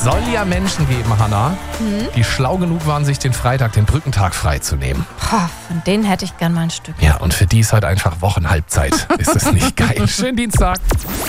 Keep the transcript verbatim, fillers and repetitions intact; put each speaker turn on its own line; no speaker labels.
soll ja Menschen geben, Hannah,
Hm?
die schlau genug waren, sich den Freitag, den Brückentag freizunehmen.
Boah, von denen hätte ich gern mal ein Stück.
Ja, und für die ist halt einfach Wochenhalbzeit. Ist das nicht geil? Schönen Dienstag.